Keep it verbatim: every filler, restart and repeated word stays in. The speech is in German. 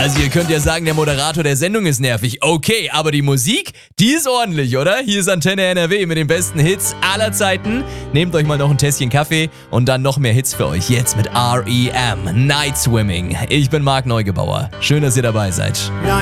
Also ihr könnt ja sagen, der Moderator der Sendung ist nervig. Okay, aber die Musik, die ist ordentlich, oder? Hier ist Antenne N R W mit den besten Hits aller Zeiten. Nehmt euch mal noch ein Tässchen Kaffee und dann noch mehr Hits für euch. Jetzt mit R E M, Night Swimming. Ich bin Marc Neugebauer. Schön, dass ihr dabei seid.